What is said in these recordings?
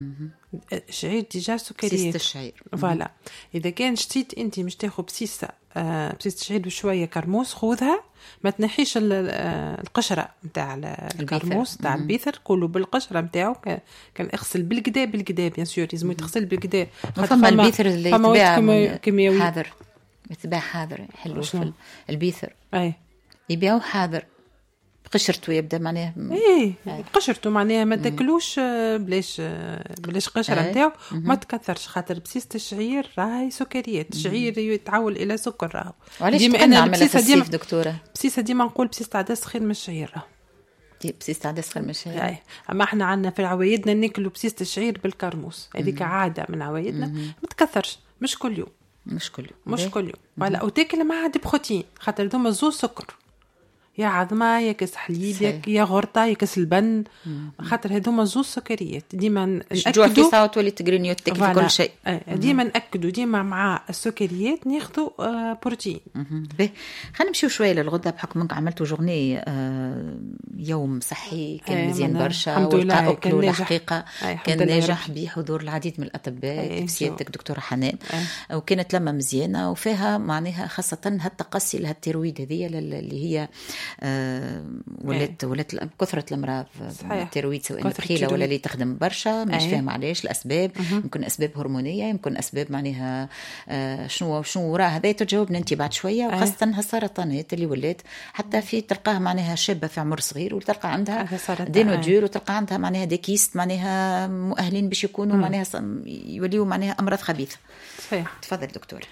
الشعير ديجا سكريات، بسيسة الشعير. فوالا. اذا كان شتيت انت مش تاخذ بسيسه شعير بشويه كرموس، خذها ما تنحيش القشره نتاع الكرموس تاع البيثر كله بالقشره نتاعو. كان اغسل بالكدا بيان سور لازم يتغسل بالكدا. فما البيثر اللي يتباع كيميائي حاضر، يتباع حاضر حلو في البيثر، اي يبيعوا حاضر قشرته يبدا معناها قشرته معناها ما تاكلوش بلاش قشره نتاعو ما تكثرش، خاطر بسيسه الشعير راهي سكريات. الشعير يتحول الى سكر راهو. وعلاش نعملها في الصيف دكتوره؟ بسيسه ديما نقول بسيسه عدس خير من الشعير راهو. بسيسه عدس خير من الشعير. اما احنا عندنا في عوايدنا ناكلوا بسيسه الشعير بالكرموس، هذيك عاده من عوايدنا ما تكثرش، مش كل يوم ولا وتاكل معها دي بروتين، خاطر دوما زو سكر، يا عظمه يا كاس حليب يا غرطه يا كاس البن، خاطر هذوما زوز سكريات. ديما ناكدوا في ساعه تولي تقرينيو تاكل كل شيء. ديما ناكدوا ديما مع السكريات ناخذوا بروتين. خلينا نمشيو شويه للغده، بحكم انك عملتوا جورني يوم صحي كان مزيان برشا والقاء كل الحقيقه كان ناجح بحضور العديد من الاطباء سيادتك دكتوره حنان، وكانت لما مزيانه وفيها معناها خاصه هالتقصي لهالتيرويد هذه اللي هي ولات كثرة الأمراض التيرويد، سواء بخيلة ولا اللي تخدم برشا مش فاهم علاش الأسباب. يمكن أسباب هرمونية، يمكن أسباب معناها شنو وراء هذا تجاوبنا أنت بعد شوية. وخاصة هالسرطانات اللي ولات حتى في تلقاها معناها شابة في عمر صغير وتلقى عندها دينودور وتلقى عندها معناها ديكيست معناها مؤهلين باش يكونوا معناها يوليوا معناها أمراض خبيثة. تفضل دكتور.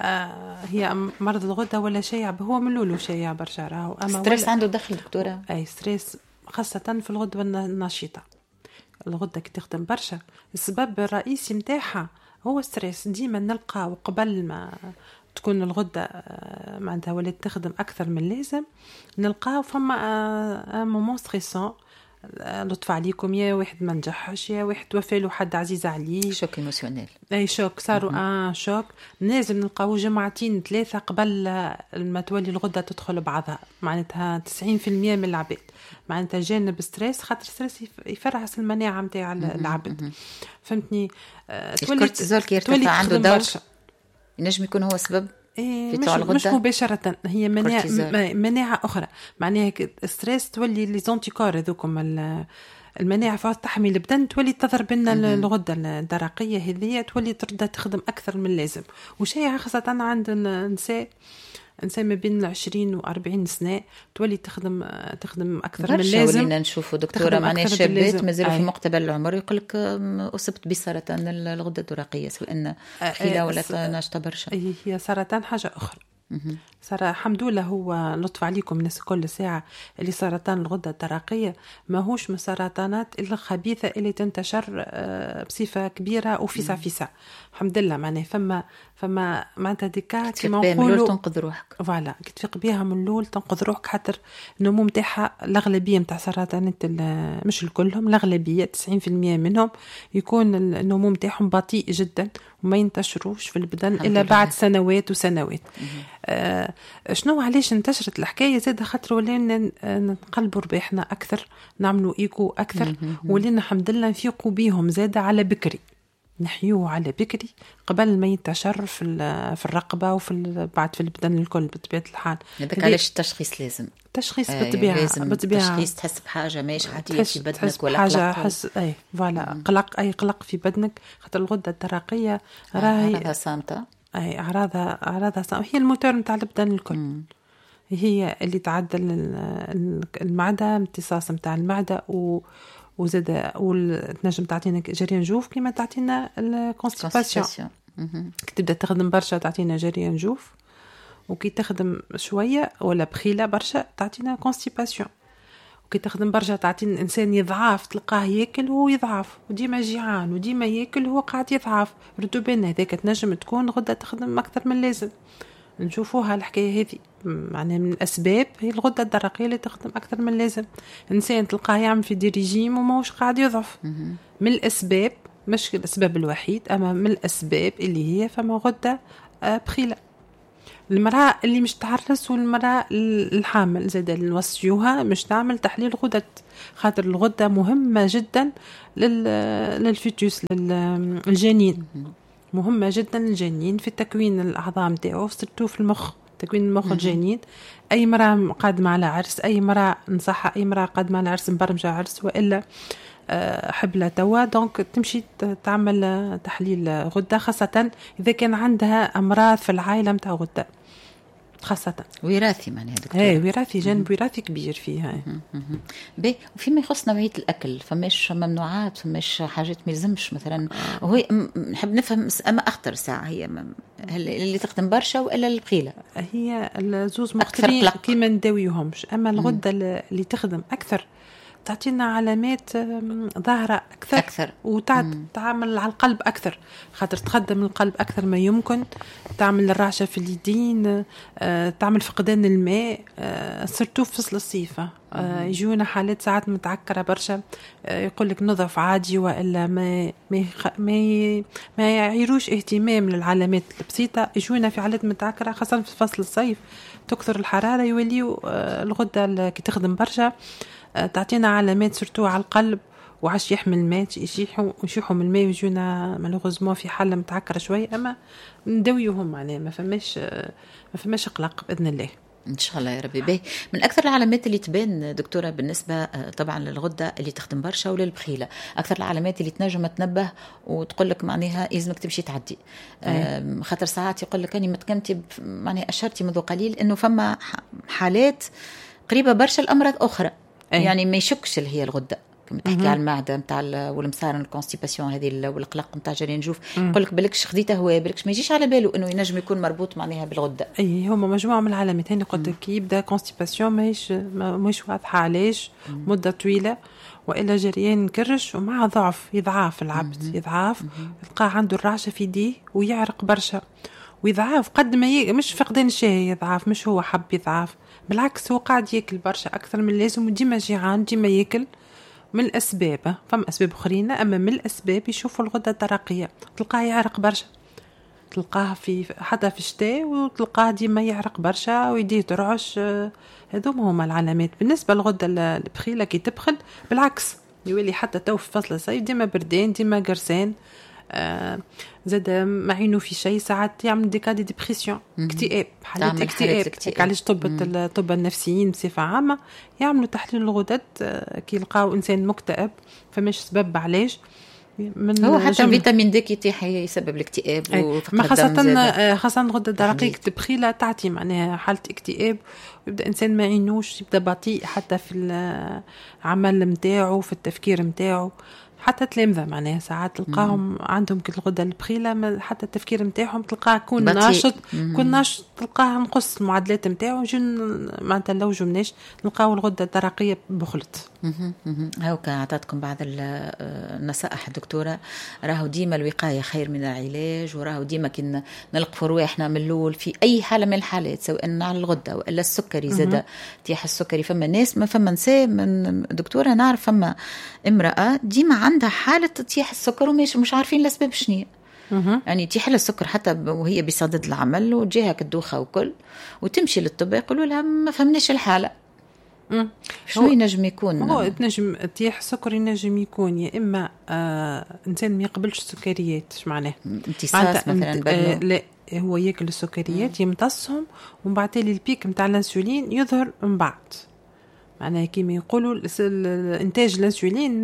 هي مرض الغدة ولا شيء هو من لولو شيء برشا راهو. ستريس عنده دخل دكتورة؟ أي ستريس خاصة في الغدة النشيطة. الغدة كي تخدم برشا السبب الرئيسي متاعها هو ستريس. ديما نلقى قبل ما تكون الغدة معناتها ولات تخدم أكثر من لازم نلقاو فما مومون ستريسون، لطف عليكم يا واحد ما نجحش، يا واحد وفاله حد عزيز عليه، شوك ايموشنيل، اي شوك صاروا شوك. لازم نلقاو جمعتين 3 قبل ما تولي الغده تدخل بعضها، معناتها 90% من العباد معناتها جانب ستريس، خاطر ستريس يفرعس المناعه نتاع العبد، فهمتني؟ الكورتيزول كي يرتفع عنده دور ينجم يكون هو سبب مش مباشرة، هي مناعة أخرى. معناها الستريس تولي لي زونتيكور هذوكم المناعة فاز تحمي البدن تولي تضرب لنا الغدة الدرقية هذه تولي ترد تخدم أكثر من لازم. وشيء خاصة عند النساء ما بين 20 و40 سنة تولي تخدم أكثر من لازم. ولينا نشوفوا دكتورة معناها شابات مازالوا في مقتبل العمر يقولك أصبت بسرطان الغدة الدرقية، سواء خيلة ولا ناشطة برشا. هي سرطان حاجة أخرى. صار الحمد لله هو لطف عليكم الناس كل ساعة اللي سرطان الغدة الدرقية ماهوش من سرطانات إلا خبيثة اللي تنتشر بصفة كبيرة وفيسع الحمد لله. معناه فما معناتها ديكا كيما نقولوا تنقذ روحك، فوالا كي تفيق بها من الأول تنقذ روحك، خاطر النمو متاعها الأغلبية متاع سرطانات مش الكلهم، الأغلبية 90% منهم يكون النمو متاعهم بطيء جدا وما ينتشروش في البدن إلا بعد سنوات وسنوات. شنو علاش انتشرت الحكاية زاد؟ خاطر ولينا نقلبوا رباحنا أكثر، نعملوا إيكو أكثر، ولينا الحمد لله نفيقوا بيهم زاد على بكري، نحيوه على بكري قبل ما ينتشر في الرقبة بعد في البدن الكل بطبيعة الحال. هذاك علاش التشخيص لازم تشخيص بالطبيعة، لازم تشخيص تحس بحاجة ماهيش عادية في بدنك ولا حاجة حس فوالا قلق في بدنك، خاطر الغدة الدرقية راهي أعراضها صامتة، أعراضها صامتة، هي الموتور نتاع البدن الكل. هي اللي تعدل المعدة، امتصاص نتاع المعدة وزاد تنجم تعطينا جريان جوف كما تعطينا الكونستيباسيون. كي تبدا تخدم برشا تعطينا جريان جوف، وكي تخدم شويه ولا بخيله برشا تعطينا كونستيباسيون، وكي تخدم برشا تعطينا الانسان يضعف، تلقاه ياكل وهو يضعف وديما جيعان وديما ياكل وهو قاعد يضعف. ردوا بالنا هذاك تنجم تكون غده تخدم اكثر من لازم. نشوفوها الحكايه هذه معناها من الاسباب هي الغده الدرقيه اللي تخدم اكثر من لازم. انسان تلقاه يعمل في دي ريجيم وماهوش قاعد يضعف، من الاسباب مش الاسباب الوحيد، اما من الاسباب اللي هي فما غده بخيله. المرأة اللي مش تعرس والمرأة الحامل زاد نوصيوها مش تعمل تحليل غدد، خاطر الغدة مهمة جدا للفيتوس للجنين، مهمة جدا للجنين في تكوين الأعضاء متاعه، سرتو في المخ، تكوين المخ الجنين. أي مرأة قادمة على عرس، أي مرأة نصحها، أي مرأة قادمة على عرس مبرمجة عرس وإلا حبلة توا، دونك تمشي تعمل تحليل غدة، خاصة إذا كان عندها أمراض في العائلة متاع غدة، خاصة وراثي معناها دكتور. ايه وراثي، جانب وراثي كبير فيها. باهي. وفيما يخص نوعية الأكل فماش ممنوعات، فماش حاجات ما يلزمش مثلا؟ وهي نحب نفهم أما أخطر ساعة هي اللي تخدم برشا وإلا البخيلة؟ هي الزوز مختلفين كيما نداويوهمش، أما الغدة اللي تخدم أكثر تعطينا علامات ظاهرة أكثر وتعمل على القلب أكثر، خاطر تخدم القلب أكثر ما يمكن، تعمل الرعشة في اليدين، تعمل فقدان الماء، سرتو في فصل الصيف. يجونا حالات ساعات متعكرة برشا، يقولك نظف عادي وإلا ما يعيروش اهتمام للعلامات البسيطة. يجونا في حالات متعكرة خاصة في فصل الصيف تكثر الحرارة، يوليو الغدة كي تخدم برشا تعطينا علامات سرتو على القلب وعاش يحمل الماء، يشيحوا من الماء ويجونا مالوغوزمون في حالة متعكرة شوي، أما ندويوهم معناه ما فماش قلق بإذن الله إن شاء الله يا ربي. باهي. من أكثر العلامات اللي تبان دكتورة بالنسبة طبعا للغدة اللي تخدم برشا وللبخيلة، أكثر العلامات اللي تنجم تنبه وتقول لك معناها لازمك تمشي تعدي، خاطر ساعات يقول لك أني متكمتي معناها أشرتي منذ قليل إنه فما حالات قريبة برشا الأمراض أخرى، يعني ما يشكش اللي هي الغدة، كما تحكي على المعدة نتاع والمصارن الكونستيباسيون هذه والقلق نتاع جري نجوف، يقول لك بالكش خذيته هو بالكش ما يجيش على باله انه ينجم يكون مربوط معناها بالغدة. اي هما مجموعة من العلامات، هنا قلت لك يبدا كونستيباسيون ماهيش واضحة علاش مدة طويلة، والا جريان كرش ومع يضعاف العبد، يضعاف تلقاه عنده الرعشة في يديه ويعرق برشا، ويضعاف قد ما مش فقدان الشهية، يضعاف مش هو حب يضعاف، بالعكس هو قاعد ياكل برشا اكثر من اللازم وديما جيعان ديما ياكل. من الاسباب فما اسباب اخرين، اما من الاسباب يشوفوا الغده الدرقيه تلقاه يعرق برشا، تلقاه حتى في الشتاء وتلقاه ديما يعرق برشا ويديه ترعش. هذوما هما العلامات. بالنسبه للغده البخيله كي تبخل بالعكس يولي حتى تو في فصل الصيف ديما بردان ديما قرسان، زاد ما عينو في شيء، ساعات يعمل ديكادي ديبريسيون، اكتئاب، حالات اكتئاب. علاش طب النفسيين بصفة عامة يعملوا تحليل الغدد كي يلقاو إنسان مكتئب فماش سبب علاش، هو حتى الفيتامين دي يتيح يسبب الاكتئاب خاصة الغدة الدرقية بخيلة تعطي معناها حالة اكتئاب، ويبدأ إنسان ما عينوش، يبدأ بطيء حتى في العمل متاعه في التفكير متاعه، حتى تلامذة معناها ساعات تلقاهم عندهم الغدة البخيلة حتى التفكير متاعهم تلقاه كون ناشط، تلقاه نقص المعدلات متاعه معناتها لو جمناش نلقاو الغدة الدرقية بخلت. هاوكا عطاتكم بعض النصائح دكتورة، راهو ديما الوقاية خير من العلاج، وراهو ديما كنا نلقفوا رواحنا من الأول في أي حالة من الحالات، سواء على الغدة وإلا السكري زاد تيح السكري. فما ناس ما فما نساء من دكتورة نعرف فما امرأة ديما عندها حالة تيح السكر ومش عارفين الأسباب شنية، يعني تيحل السكر حتى وهي بصدد العمل وجيها كدوخة وكل، وتمشي للطب يقولوا لها ما فهمناش الحالة. شو ينجم يكون؟ هو تنجم تيح السكر ينجم يكون يا إما إنسان ما يقبلش السكريات، إيش معناه؟ امتصاص مثلا لا هو ياكل السكريات يمتصهم ومن بعد تالي البيك متاع الانسولين يظهر من بعد، معناها كيما يقولوا الانتاج الانسولين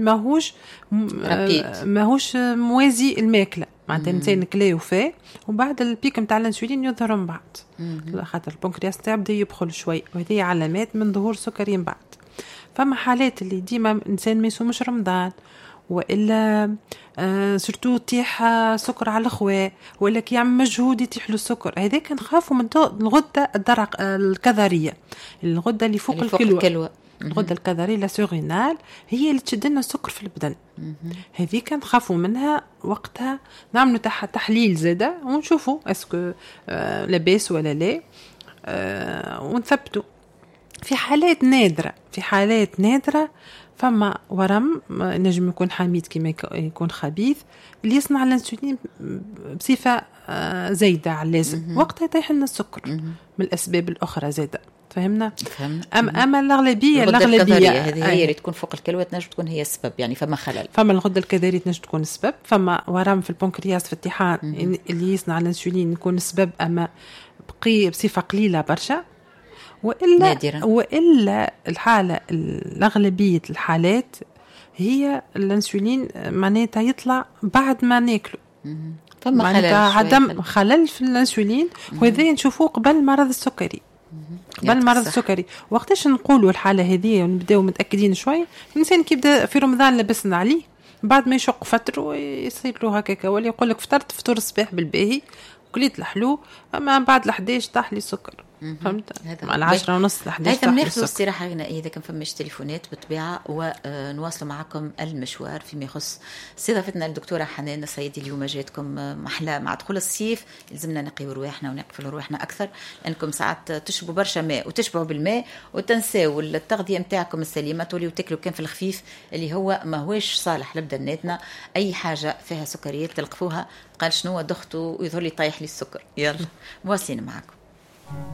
ماهوش موازي الماكله، معناتها الانسان كلا وفاه ومن بعد البيك نتاع الانسولين يظهر من بعد، خاطر البنكرياس تاعو بدا يبخل شوي، وهذه علامات من ظهور سكري من بعد. فما حالات اللي ديما الانسان ما يصومش رمضان والا سورتو تيح سكر على الخواء ولا كي يعمل مجهود يتيح له السكر، هذاك نخافوا من الغده الكظريه، الغده اللي فوق الكلوة. الغده الكظريه لا سورينال هي اللي تشد لنا السكر في البدن، هذيك نخافوا منها وقتها نعملوا تحليل زاده ونشوفوا اسكو لاباس ولا لا، ونثبتوا. في حالات نادره فما ورم نجم يكون حميد كما يكون خبيث اللي يصنع الانسولين بصفة زايدة على اللازم، وقتها يطيح لنا السكر من الأسباب الأخرى زايدة. فهمنا. أما الأغلبية هذه هي اللي تكون فوق الكلوة تنجم تكون هي السبب، يعني فما خلل. فما الغدة الكظرية تنجم تكون السبب، فما ورم في البنكرياس في الطحال اللي يصنع الانسولين يكون السبب، أما بصفة قليلة برشا. وإلا الحالة الأغلبية الحالات هي الانسولين معناتها يطلع بعد ما ناكله، فما عدم خلل في الانسولين، وهذا نشوفوه قبل مرض السكري. وقتاش نقولوا الحالة هذه ونبداو متأكدين شوي؟ الإنسان كيبدأ في رمضان لبسنا عليه، بعد ما يشق فتره ويصير له هكاك، ولا يقول لك فطرت فطور الصباح بالباهي وكليت الحلو، أما بعد 11 طاح لي سكر. فهمت؟ مع 10:30 11 طاح لي سكر. استراحة غنائية إذا كان فماش تليفونات بالطبيعة، ونواصل معكم المشوار فيما يخص استضافتنا الدكتورة حنان الصيدي. اليوم جاتكم محلى مع دخول الصيف، لازمنا نقيو رواحنا ونقفل رواحنا أكثر، لأنكم ساعات تشربوا برشا ماء وتشبعوا بالماء وتنساوا التغذية متاعكم السليمة، توليوا تاكلوا كان في الخفيف اللي هو ما هوش صالح لبدناتنا. أي حاجة فيها سكريات تلقفوها، قال شنو ضغطوا ويظهر لي طايح لي السكر. يلا مواصلين معكم.